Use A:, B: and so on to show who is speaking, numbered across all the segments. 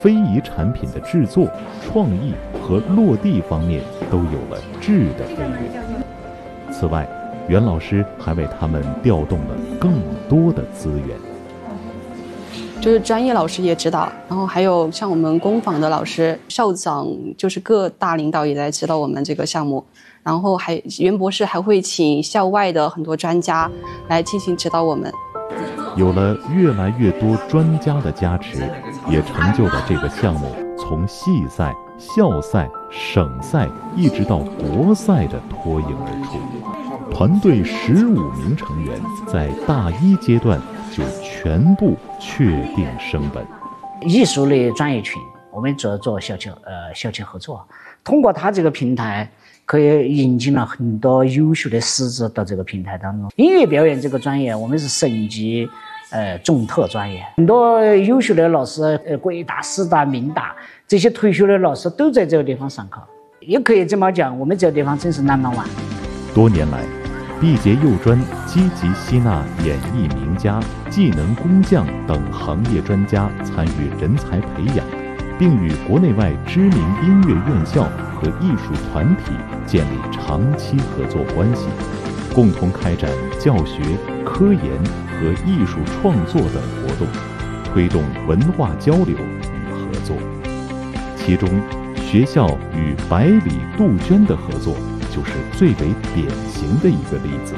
A: 非遗产品的制作、创意和落地方面都有了质的飞跃。此外，袁老师还为他们调动了更多的资源，
B: 就是专业老师也指导，然后还有像我们工坊的老师、校长，就是各大领导也在指导我们这个项目。然后袁博士还会请校外的很多专家来进行指导我们。
A: 有了越来越多专家的加持，也成就了这个项目从系赛、校赛、省赛一直到国赛的脱颖而出。团队15名成员在大一阶段就全部确定升本。
C: 艺术类专业群，我们主要做校庆合作，通过它这个平台，可以引进了很多优秀的师资到这个平台当中。音乐表演这个专业，我们是省级重特专业，很多优秀的老师，国大、师大、民大这些退休的老师都在这个地方上课。也可以这么讲，我们这个地方真是number one。
A: 多年来，毕节幼专积极吸纳演艺名家、技能工匠等行业专家参与人才培养，并与国内外知名音乐院校和艺术团体建立长期合作关系，共同开展教学、科研和艺术创作等活动，推动文化交流与合作。其中，学校与百里杜鹃的合作就是最为典型的一个例子。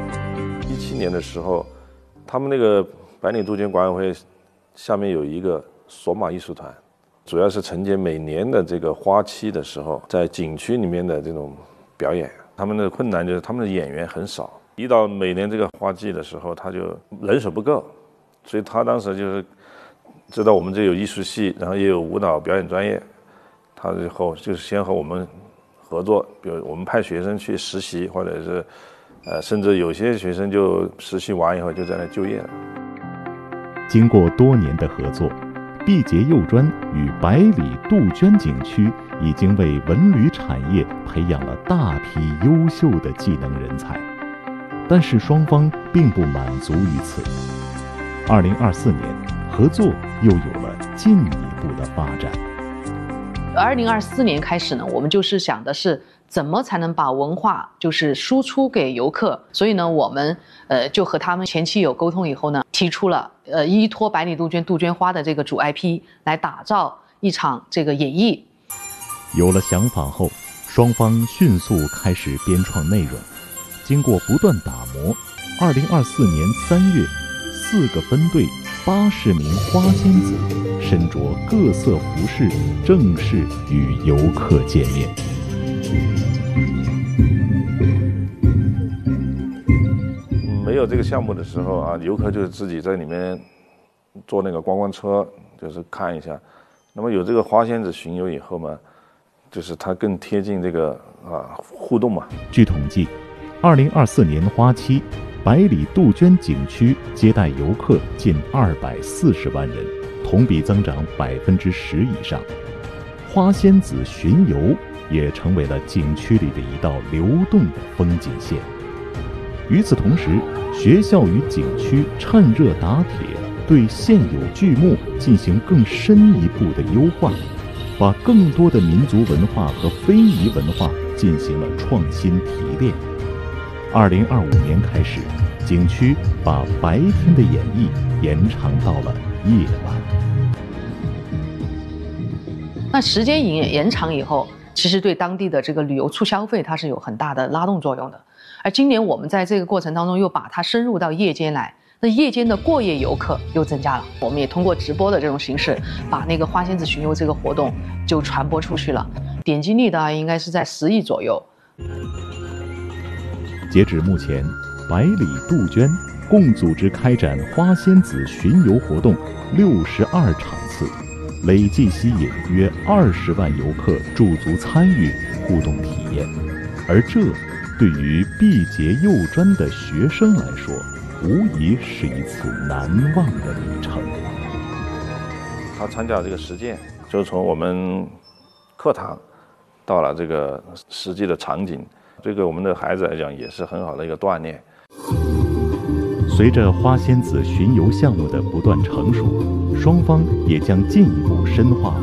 D: 17年的时候，他们那个百里杜鹃管委会下面有一个索马艺术团，主要是承接每年的这个花期的时候，在景区里面的这种表演。他们的困难就是他们的演员很少，一到每年这个花季的时候，他就人手不够，所以他当时就是知道我们这有艺术系，然后也有舞蹈表演专业，他以后就是先和我们合作，比如我们派学生去实习，或者是甚至有些学生就实习完以后就在那就业了。
A: 经过多年的合作，毕节幼专与百里杜鹃景区已经为文旅产业培养了大批优秀的技能人才。但是双方并不满足于此。2024年，合作又有了进一步的发展。
E: 2024年开始呢，我们就是想的是怎么才能把文化就是输出给游客。所以呢，我们就和他们前期有沟通以后呢，提出了依托百里杜鹃杜鹃花的这个主 IP 来打造一场这个演绎。
A: 有了想法后，双方迅速开始编创内容。经过不断打磨，2024年3月，4个分队80名花仙子身着各色服饰，正式与游客见面。
D: 没有这个项目的时候啊，游客就是自己在里面坐那个观光车，就是看一下。那么有这个花仙子巡游以后嘛，就是它更贴近这个互动嘛。
A: 据统计，2024年花期，百里杜鹃景区接待游客近240万人，同比增长10%以上。花仙子巡游也成为了景区里的一道流动的风景线。与此同时，学校与景区趁热打铁，对现有剧目进行更深一步的优化，把更多的民族文化和非遗文化进行了创新提炼。2025年开始，景区把白天的演绎延长到了夜晚。
E: 那时间延长以后，其实对当地的这个旅游促消费它是有很大的拉动作用的。而今年我们在这个过程当中又把它深入到夜间来，那夜间的过夜游客又增加了。我们也通过直播的这种形式，把那个花仙子巡游这个活动就传播出去了，点击率呢应该是在10亿左右。
A: 截止目前，百里杜鹃共组织开展花仙子巡游活动62场次，累计吸引约20万游客驻足参与互动体验。而这对于毕节幼专的学生来说，无疑是一次难忘的旅程。
D: 他参加这个实践，就从我们课堂到了这个实际的场景，这个我们的孩子来讲也是很好的一个锻炼。
A: 随着花仙子巡游项目的不断成熟，双方也将进一步深化